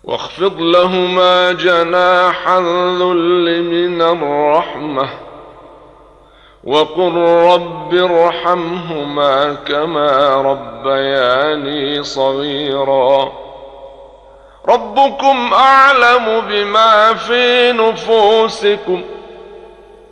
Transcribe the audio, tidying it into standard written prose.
واخفض لهما جناح الذل من الرحمة وقل رب ارحمهما كما ربياني صغيرا. ربكم أعلم بما في نفوسكم